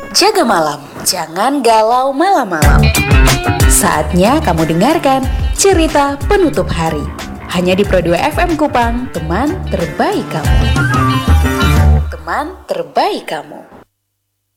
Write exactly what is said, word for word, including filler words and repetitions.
Jaga malam, jangan galau malam-malam. Saatnya kamu dengarkan cerita penutup hari. Hanya di Pro dua F M Kupang, teman terbaik kamu. Teman terbaik kamu.